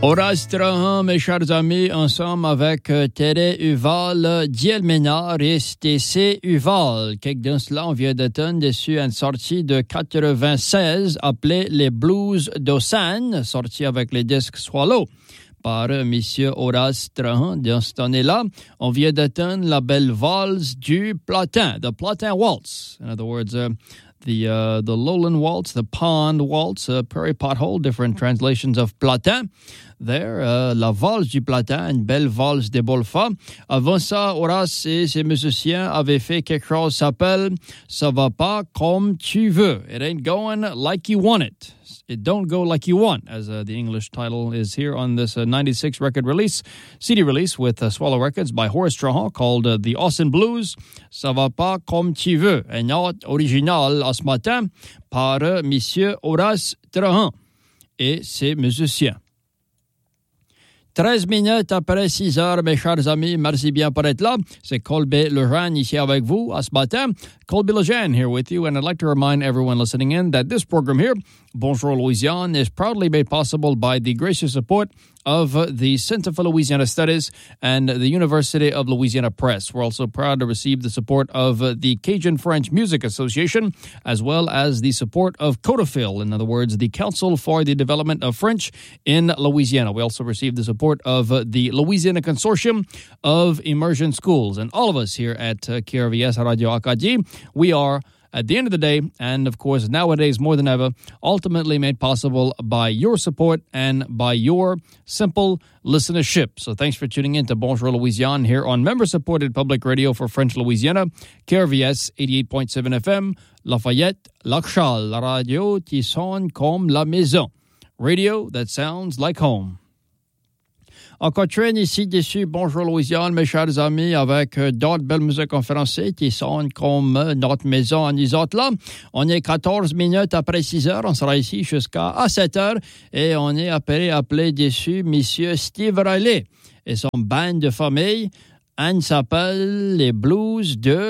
Horace Trahan, mes chers amis, ensemble avec Tere Uval, Diel Ménard et Stécé Uval. Quelques dans cela, on vient d'entendre dessus une sortie de 96 appelée Les Blues d'Ossane, sortie avec les disques Swallow par Monsieur Horace Trahan. Dans cette année-là, on vient d'entendre la belle valse du Platin, the Platin Waltz. In other words, the Lowland Waltz, the Pond Waltz, Prairie Pothole, different translations of Platin. There, la valse du Platin, une belle valse des Bolfa. Avant ça, Horace et ses musiciens avaient fait quelque chose qui s'appelle « Ça va pas comme tu veux ». It ain't going like you want it. It don't go like you want, as the English title is here on this 96 record release, CD release with Swallow Records by Horace Trahan called The Austin Blues. Ça va pas comme tu veux. Un note original à ce matin par Monsieur Horace Trahan et ses musiciens. 13 minutes après 6 heures, mes chers amis, merci bien pour être là. C'est Colby Lejeune ici avec vous à ce matin. Colby Lejeune here with you, and I'd like to remind everyone listening in that this program here, Bonjour Louisiane, is proudly made possible by the gracious support of the Center for Louisiana Studies and the University of Louisiana Press. We're also proud to receive the support of the Cajun French Music Association, as well as the support of CODAFIL, in other words, the Council for the Development of French in Louisiana. We also receive the support of the Louisiana Consortium of Immersion Schools. And all of us here at KRVS Radio Acadie, we are, at the end of the day, and of course nowadays more than ever, ultimately made possible by your support and by your simple listenership. So thanks for tuning in to Bonjour Louisiane here on member-supported public radio for French Louisiana, KRVS 88.7 FM, Lafayette, Lac-Charles, la radio qui sonne comme la maison. Radio that sounds like home. Encore train ici dessus, Bonjour Louisiane, mes chers amis, avec d'autres belles musiques en français qui sonnent comme notre maison à nous autres là. On est 14 minutes après 6 heures, on sera ici jusqu'à 7 heures et on est appelé dessus Monsieur Steve Riley et son band de famille. Anne s'appelle les Blues de